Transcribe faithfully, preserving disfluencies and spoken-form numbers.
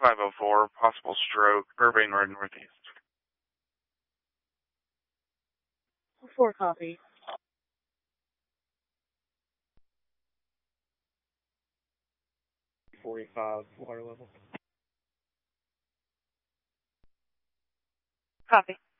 five oh four, possible stroke, Irving Road Northeast. Four copy. forty-five, water level. Copy.